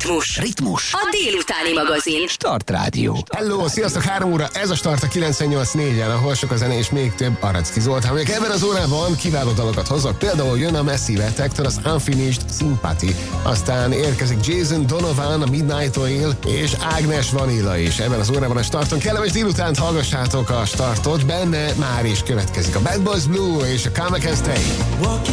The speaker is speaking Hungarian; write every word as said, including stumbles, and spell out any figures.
Ritmus. Ritmus. A délutáni magazin. Start Rádió. Hello, sziasztok, három óra, ez a Start a kilencvennyolc négyen, ahol sok a zene és még több Aracki Zoltán. Még ebben az órában kiváló dalokat hozok, például jön a Massive Attack-től az Unfinished Sympathy, aztán érkezik Jason Donovan, a Midnight Oil és Ágnes Vanilla is. Ebben az órában a Starton kellemes délutánt hallgassátok a Startot, benne már is következik a Bad Boys Blue és a Come Back and Stay.